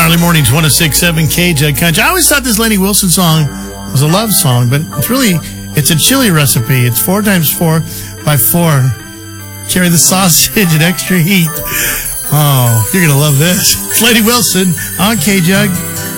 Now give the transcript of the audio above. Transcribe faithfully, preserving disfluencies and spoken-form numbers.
Early mornings, one oh six point seven K J Country. I always thought this Lenny Wilson song was a love song, but it's really, it's a chili recipe. It's four times four by four. Carry the sausage and extra heat. Oh, you're going to love this. It's Lenny Wilson on K-Jug.